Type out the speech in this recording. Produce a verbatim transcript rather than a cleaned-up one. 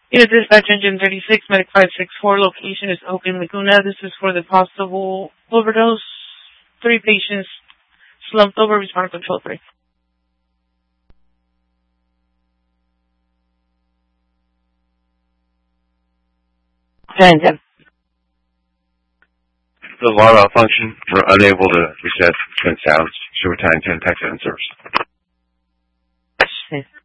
Unit Dispatch Engine thirty-six, Medic five six four, location is Oakland, Laguna. This is for the possible overdose. Three patients slumped over, respond to control three. ten ten. The alarm malfunction. We're unable to reset twin sounds. Short time ten tech service.